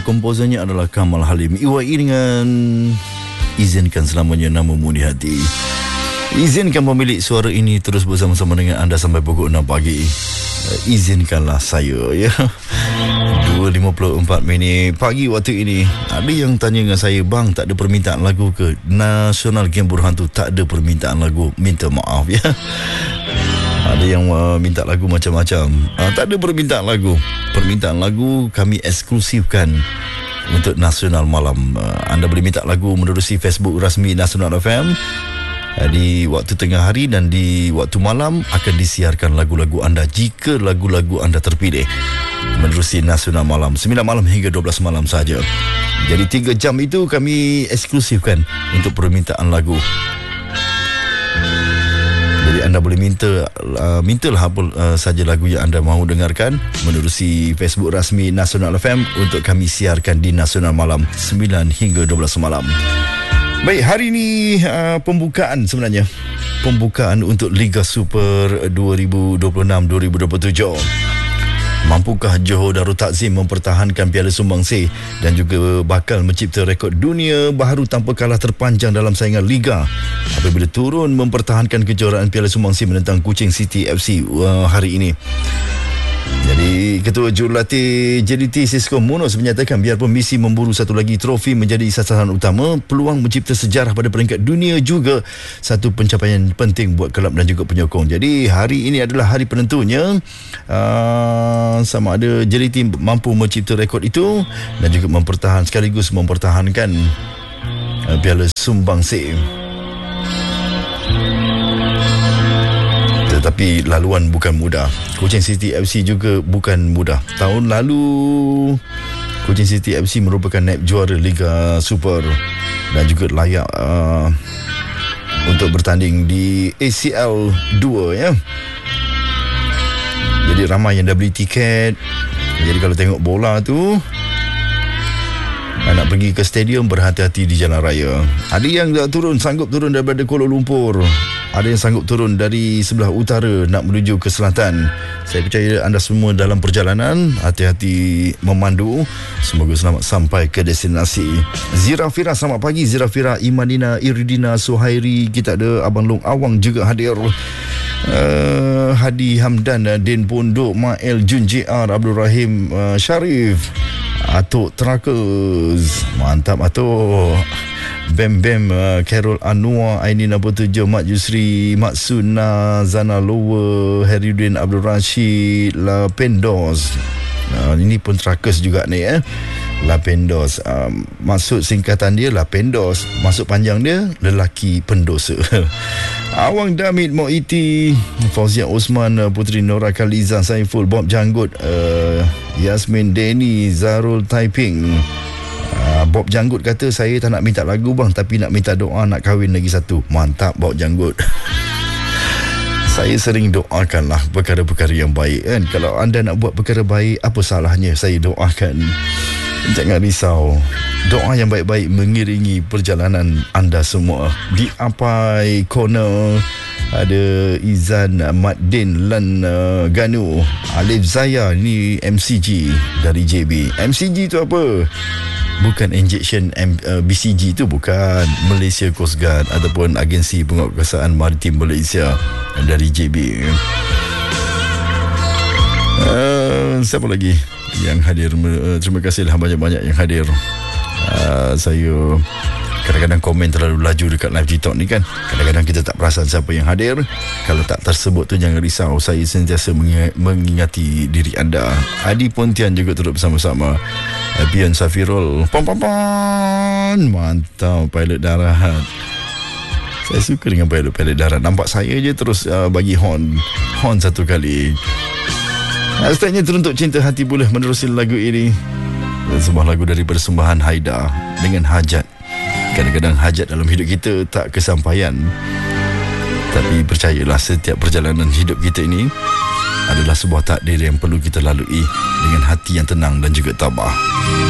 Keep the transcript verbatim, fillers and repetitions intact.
komposernya adalah Kamal Halim. I W I dengan Izinkan Selamanya Namamu di Hati. Izinkan pemilik suara ini terus bersama-sama dengan anda sampai pukul enam pagi. Izinkanlah saya, ya. dua lima puluh empat minit pagi waktu ini. Ada yang tanya dengan saya, bang, tak ada permintaan lagu ke? Nasional Gembor Hantu tak ada permintaan lagu, minta maaf, ya. Ada yang uh, minta lagu macam-macam. uh, Tak ada permintaan lagu. Permintaan lagu kami eksklusifkan untuk Nasional Malam. uh, Anda boleh minta lagu menerusi Facebook rasmi Nasional F M. uh, Di waktu tengah hari dan di waktu malam akan disiarkan lagu-lagu anda jika lagu-lagu anda terpilih menerusi Nasional Malam sembilan malam hingga dua belas malam saja. Jadi tiga jam itu kami eksklusifkan untuk permintaan lagu. Jadi anda boleh minta uh, mintalah apa uh, saja lagu yang anda mahu dengarkan menerusi Facebook rasmi Nasional F M untuk kami siarkan di Nasional Malam sembilan hingga dua belas malam. Baik, hari ini uh, pembukaan sebenarnya. Pembukaan untuk Liga Super dua ribu dua puluh enam dua ribu dua puluh tujuh. Mampukah Johor Darul Takzim mempertahankan Piala Sumbangsi dan juga bakal mencipta rekod dunia baharu tanpa kalah terpanjang dalam saingan Liga apabila turun mempertahankan kejuaraan Piala Sumbangsi menentang Kuching City F C uh, hari ini. Jadi Ketua Jurulatih J D T Cisco Munoz menyatakan biarpun misi memburu satu lagi trofi menjadi sasaran utama, peluang mencipta sejarah pada peringkat dunia juga satu pencapaian penting buat kelab dan juga penyokong. Jadi hari ini adalah hari penentunya, uh, sama ada J D T mampu mencipta rekod itu dan juga mempertahankan sekaligus mempertahankan uh, Piala Sumbangsi. Tetapi laluan bukan mudah. Kuching City F C juga bukan mudah. Tahun lalu Kuching City F C merupakan naib juara Liga Super dan juga layak uh, untuk bertanding di A C L dua, ya. Jadi ramai yang dah beli tiket. Jadi kalau tengok bola tu, nak pergi ke stadium, berhati-hati di jalan raya. Ada yang dah turun, sanggup turun daripada Kuala Lumpur. Ada yang sanggup turun dari sebelah utara nak menuju ke selatan. Saya percaya anda semua dalam perjalanan, hati-hati memandu. Semoga selamat sampai ke destinasi. Zirafira, selamat pagi Zirafira. Imanina, Iridina, Suhairi. Kita ada Abang Long Awang juga hadir. Uh, Hadi Hamdan, Din Pondok, Mael, Jun J R, Abdul Rahim, uh, Syarif, Atuk Terakus. Mantap Atuk. Bem Bem, uh, Carol Anwar, Ainin Abu Tujuh, Mat Yusri, Mat Suna, Zana Lower, Herudin Abdul Rashid, La Pendos. Uh, ini pun Terakus juga ni, eh. La Pendos. Uh, maksud singkatan dia La Pendos. Maksud panjang dia lelaki pendosa. Awang Damit, Moiti, Fauzia Osman, Putri Nora Khaliza, Saiful, Bob Janggut, uh, Yasmin Deni, Zarul Taiping. Uh, Bob Janggut kata, saya tak nak minta lagu bang, tapi nak minta doa nak kahwin lagi satu. Mantap Bob Janggut. Saya sering doakanlah perkara-perkara yang baik, kan. Kalau anda nak buat perkara baik, apa salahnya saya doakan. Jangan risau. Doa yang baik-baik mengiringi perjalanan anda semua. Di Apai Corner ada Izan, Maddin, Lan, uh, Ganu, Alif Zaya. Ni M C G dari J B. M C G tu apa? Bukan injection M, uh, B C G tu bukan. Malaysia Coast Guard ataupun Agensi Penguatkuasaan Maritim Malaysia dari J B. Uh, siapa lagi yang hadir? Uh, terima kasihlah banyak-banyak yang hadir. Uh, saya kadang-kadang komen terlalu laju dekat live TikTok ni, kan. Kadang-kadang kita tak perasan siapa yang hadir. Kalau tak tersebut tu jangan risau. Saya sentiasa mengingati diri anda. Adi Pontian juga turut bersama-sama. Bian Safirul, pam pam pam. Mantap pilot darat. Saya suka dengan pilot-pilot darat. Nampak saya je terus uh, bagi horn. Horn satu kali. Hashtagnya teruntuk cinta hati boleh menerusi lagu ini. Dan sebuah lagu daripada sembahan Haida dengan hajat. Kadang-kadang hajat dalam hidup kita tak kesampaian. Tapi percayalah, setiap perjalanan hidup kita ini adalah sebuah takdir yang perlu kita lalui dengan hati yang tenang dan juga tabah.